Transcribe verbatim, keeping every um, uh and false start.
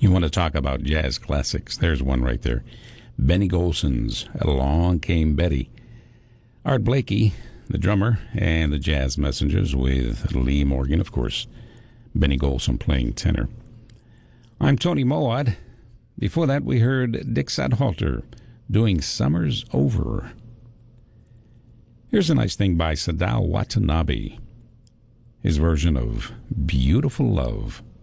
You want to talk about jazz classics? There's one right there. Benny Golson's Along Came Betty. Art Blakey, the drummer, and the Jazz Messengers with Lee Morgan, of course. Benny Golson playing tenor. I'm Tony Mowat. Before that, we heard Dick Sadhalter doing Summer's Over. Here's a nice thing by Sadao Watanabe. His version of Beautiful Love.